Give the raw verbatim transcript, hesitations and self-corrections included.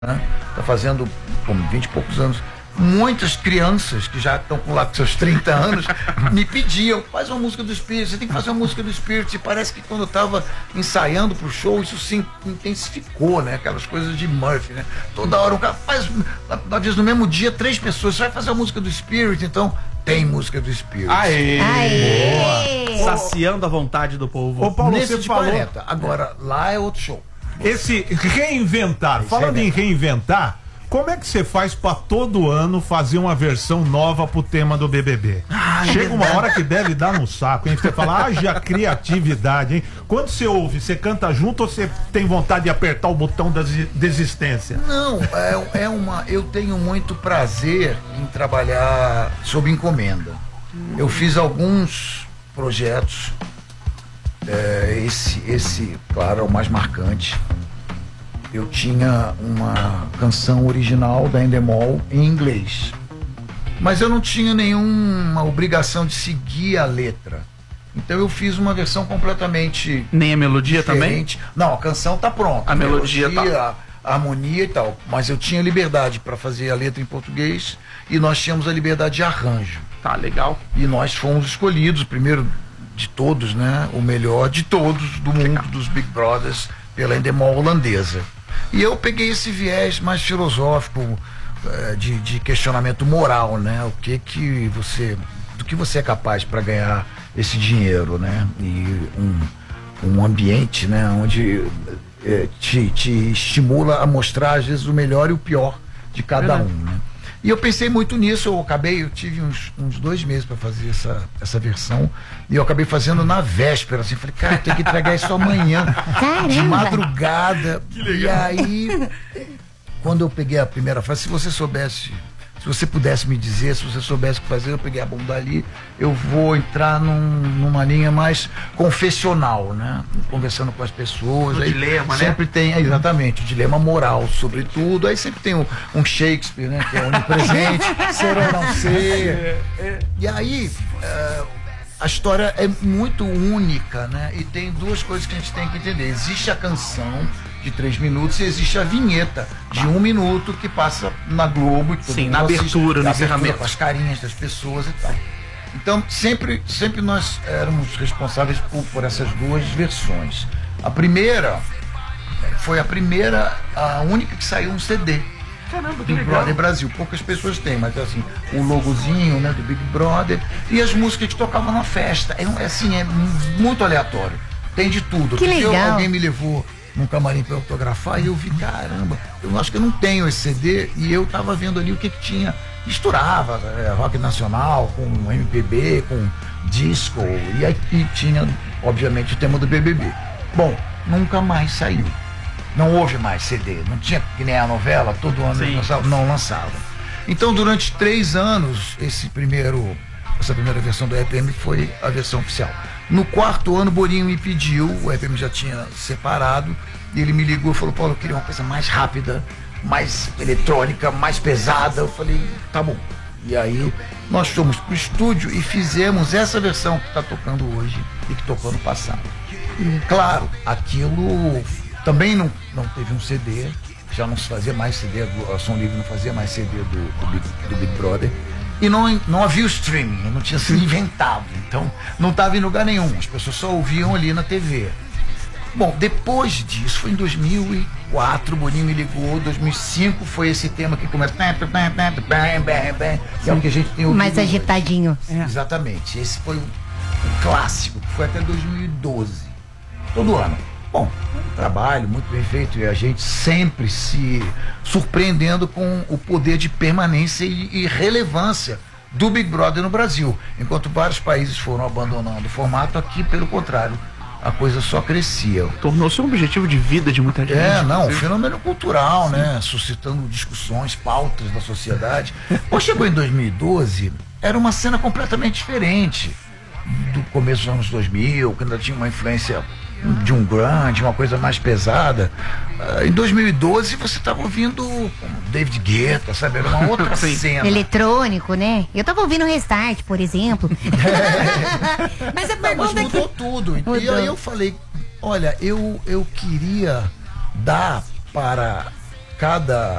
né? Tá fazendo como vinte e poucos anos. Muitas crianças que já estão com lá com seus trinta anos me pediam, faz uma música do Spirit, você tem que fazer uma música do Spirit. E parece que quando eu estava ensaiando pro show, isso se intensificou, né? Aquelas coisas de Murphy, né? Toda hora um cara faz, às vezes no mesmo dia, três pessoas, você vai fazer a música do Spirit, então tem música do Spirit. Aê! Aê! Boa. Saciando a vontade do povo. Ô, Paulo, Nesse você de falou... Planeta. Agora, lá é outro show. Esse reinventar, falando em reinventar, como é que você faz pra todo ano fazer uma versão nova pro tema do B B B? Ah, chega uma hora que deve dar no saco, hein? Você fala, haja criatividade, hein? Quando você ouve, você canta junto ou você tem vontade de apertar o botão da desistência? Não, é, é uma. Eu tenho muito prazer em trabalhar sob encomenda. Eu fiz alguns projetos. É, esse, esse, claro, é o mais marcante. Eu tinha uma canção original da Endemol em inglês, mas eu não tinha nenhuma obrigação de seguir a letra. Então eu fiz uma versão completamente Nem a melodia diferente. também? Não, a canção tá pronta. A melodia, melodia tá. A harmonia e tal. Mas eu tinha liberdade para fazer a letra em português e nós tínhamos a liberdade de arranjo. Tá, legal. E nós fomos escolhidos, o primeiro de todos, né? O melhor de todos do mundo, legal, dos Big Brothers, pela Endemol holandesa. E eu peguei esse viés mais filosófico, de, de questionamento moral, né? O que que você, do que você é capaz para ganhar esse dinheiro, né? E um, um ambiente, né? Onde é, te, te estimula a mostrar às vezes o melhor e o pior de cada um, né? E eu pensei muito nisso, eu acabei, eu tive uns, uns dois meses para fazer essa, essa versão, e eu acabei fazendo na véspera, assim, falei, cara, tem que entregar isso amanhã, Caramba, de madrugada. E aí, quando eu peguei a primeira frase, se você soubesse, se você pudesse me dizer, se você soubesse o que fazer, eu peguei a bomba ali, eu vou entrar num, numa linha mais confessional, né? Conversando com as pessoas. O aí dilema, sempre né? tem, exatamente, o dilema moral, sobretudo. Aí sempre tem um, um Shakespeare, né? Que é onipresente, ser ou não ser. E aí, uh, a história é muito única, né? E tem duas coisas que a gente tem que entender. Existe a canção de três minutos e existe a vinheta de um minuto que passa na Globo. Que sim, na abertura, no encerramento, com as carinhas das pessoas e tal. Então, sempre, sempre nós éramos responsáveis por, por essas duas versões. A primeira foi a primeira, a única que saiu um C D. Caramba, que Big legal. Brother Brasil. Poucas pessoas têm, mas assim, o logozinho, né, do Big Brother e as músicas que tocavam na festa. É, assim, é muito aleatório. Tem de tudo. Que Porque legal. alguém me levou num camarim para autografar e eu vi, caramba, eu acho que eu não tenho esse C D, e eu tava vendo ali o que que tinha, misturava é, rock nacional com M P B, com disco, e aí e tinha obviamente o tema do B B B. Bom, nunca mais saiu, não houve mais C D, não tinha, que nem a novela, todo ano lançava, não lançava. Então durante três anos esse primeiro, essa primeira versão do E P M foi a versão oficial. No quarto ano, Boninho me pediu, o E P M já tinha separado, e ele me ligou e falou, Paulo, eu queria uma coisa mais rápida, mais eletrônica, mais pesada. Eu falei, tá bom. E aí nós fomos pro estúdio e fizemos essa versão que está tocando hoje e que tocou no passado. E, claro, aquilo também não, não teve um C D, já não se fazia mais C D, a Som Livre não fazia mais C D do, do, Big, do Big Brother. E não, não havia o streaming, não tinha sido inventado, então não estava em lugar nenhum, as pessoas só ouviam ali na T V. Bom, depois disso, foi em dois mil e quatro, o Boninho me ligou, dois mil e cinco foi esse tema que começa, que é o que a gente tem ouvido mais agitadinho. É. Exatamente, esse foi um, um clássico, que foi até dois mil e doze, todo ano. Bom, um trabalho muito bem feito e a gente sempre se surpreendendo com o poder de permanência e, e relevância do Big Brother no Brasil. Enquanto vários países foram abandonando o formato, aqui, pelo contrário, a coisa só crescia. Tornou-se um objetivo de vida de muita gente. É, não, um fenômeno cultural, né? Suscitando discussões, pautas da sociedade. Quando chegou em dois mil e doze, era uma cena completamente diferente do começo dos anos dois mil, quando tinha uma influência de um grunge, uma coisa mais pesada. Uh, em dois mil e doze você estava ouvindo David Guetta, sabe? Era uma outra cena. Eletrônico, né? Eu tava ouvindo Restart, por exemplo. É. Mas a Não, pergunta mas mudou que... tudo. Mudou. E aí eu falei, olha, eu, eu queria dar para cada